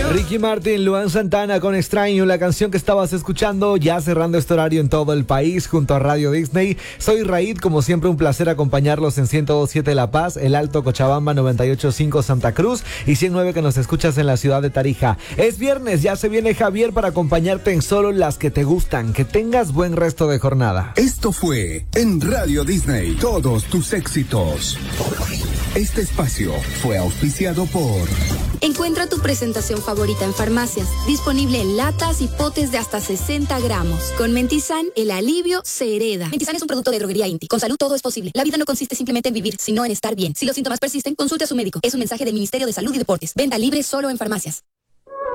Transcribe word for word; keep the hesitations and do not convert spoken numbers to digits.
Ricky Martin, Luan Santana con Extraño, la canción que estabas escuchando, ya cerrando este horario en todo el país junto a Radio Disney. Soy Raid, como siempre un placer acompañarlos en ciento dos punto siete La Paz, El Alto Cochabamba, noventa y ocho punto cinco Santa Cruz y ciento nueve que nos escuchas en la ciudad de Tarija. Es viernes, ya se viene Javier para acompañarte en solo las que te gustan. Que tengas buen resto de jornada. Esto fue en Radio Disney, todos tus éxitos. Este espacio fue auspiciado por... Encuentra tu presentación favorita en farmacias, disponible en latas y potes de hasta sesenta gramos. Con Mentizan, el alivio se hereda. Mentizan es un producto de droguería Inti. Con salud todo es posible. La vida no consiste simplemente en vivir, sino en estar bien. Si los síntomas persisten, consulte a su médico. Es un mensaje del Ministerio de Salud y Deportes. Venta libre solo en farmacias.